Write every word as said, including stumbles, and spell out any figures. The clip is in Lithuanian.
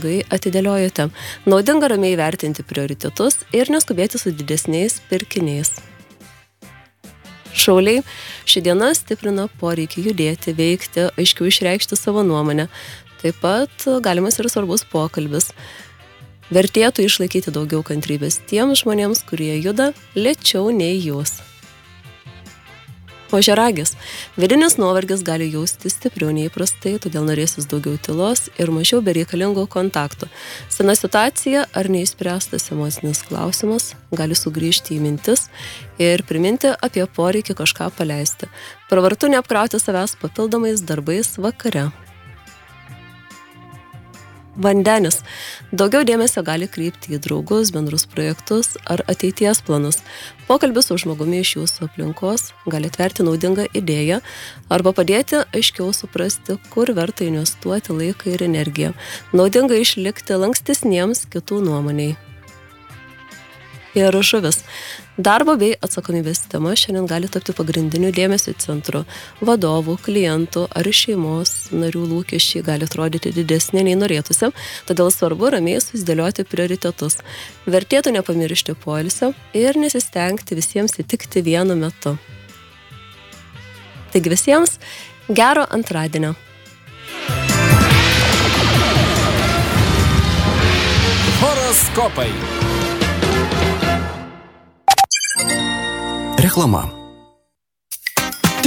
ilgai atidėliojate. Naudinga ramiai vertinti prioritetus ir neskubėti su didesniais pirkiniais. Šauliai, ši diena stiprina poreikį judėti, veikti, aiškiau išreikšti savo nuomonę. Taip pat galimas ir svarbus pokalbis. Vertėtų išlaikyti daugiau kantrybės tiems žmonėms, kurie juda lėčiau nei jūs. Ožiaragis. Vidinis nuovargis gali jausti stipriau nei įprastai, todėl norėsis daugiau tylos ir mažiau bereikalingų kontaktų. Sena situacija ar neišspręstas emocinis klausimas gali sugrįžti į mintis ir priminti apie poreikį kažką paleisti. Pravartu neapkrauti savęs papildomais darbais vakare. Vandenis. Daugiau dėmesio gali kreipti į draugus, bendrus projektus ar ateities planus. Pokalbis su žmogumi iš jūsų aplinkos gali atverti naudingą idėją arba padėti aiškiau suprasti, kur verta investuoti laiką ir energiją. Naudinga išlikti lankstesniems kitų nuomoniai. Ir žuvis. Darbo bei atsakomybės tema šiandien gali tapti pagrindiniu dėmesio centru. Vadovų, klientų ar šeimos narių lūkesčiai gali atrodyti didesnė nei norėtųsi, todėl svarbu ramiai susidėlioti prioritetus. Vertėtų nepamiršti poilsio ir nesistengti visiems įtikti vienu metu. Taigi visiems gero antradienio. Horoskopai. Reklama.